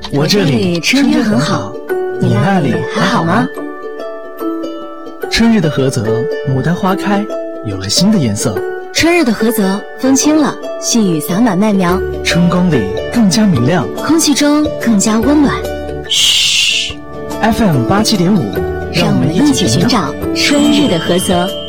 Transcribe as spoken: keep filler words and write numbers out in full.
我这里春天很好，你那里还好吗？ 春日的菏泽，牡丹花开，有了新的颜色。 春日的菏泽，风轻了，细雨洒满麦苗， 春光里更加明亮， 空气中更加温暖。嘘 ，F M 八七点五， 让我们一起寻找春日的菏泽。